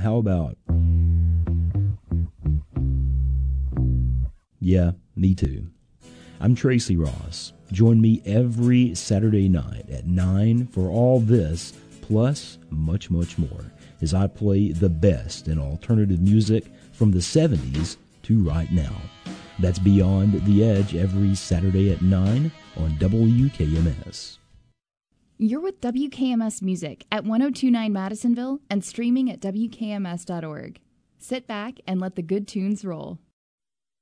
How about... Yeah, me too. I'm Tracy Ross. Join me every Saturday night at 9 for all this, plus much, much more, as I play the best in alternative music from the 70s to right now. That's Beyond the Edge every Saturday at 9 on WKMS. You're with WKMS Music at 1029 Madisonville and streaming at WKMS.org. Sit back and let the good tunes roll.